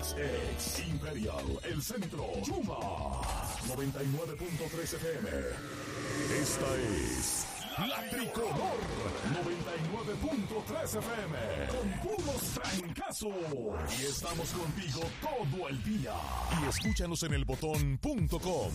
Ex Imperial, El Centro, Chuma, 99.3 FM. Esta es La Tricolor, 99.3 FM, con puros trancazos. Y estamos contigo todo el día. Y escúchanos en elbotón.com.